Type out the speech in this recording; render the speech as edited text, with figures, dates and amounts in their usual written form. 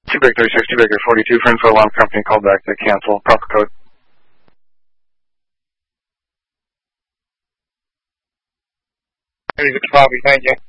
2 Baker 36, 2 Baker 42 for info alarm company called back to cancel. Proper code. Very good copy, thank you.